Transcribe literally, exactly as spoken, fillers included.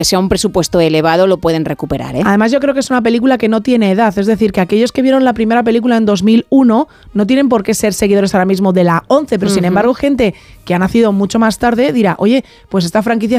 sea un presupuesto elevado, lo pueden recuperar, ¿eh? Además, yo creo que es una película que no tiene edad. Es decir, que aquellos que vieron la primera película en dos mil uno no tienen por qué ser seguidores ahora mismo de la once, pero uh-huh. sin embargo, gente que ha nacido mucho más tarde dirá, oye, pues esta franquicia